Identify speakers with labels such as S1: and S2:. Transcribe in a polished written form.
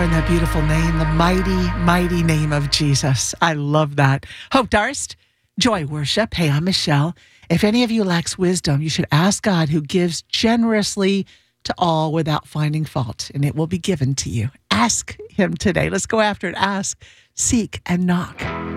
S1: in that beautiful name, the mighty, mighty name of Jesus. I love that. Hope Darst, Joy Worship. Hey, I'm Michelle. If any of you lacks wisdom, you should ask God, who gives generously to all without finding fault, and it will be given to you. Ask him today. Let's go after it. Ask, seek, and knock.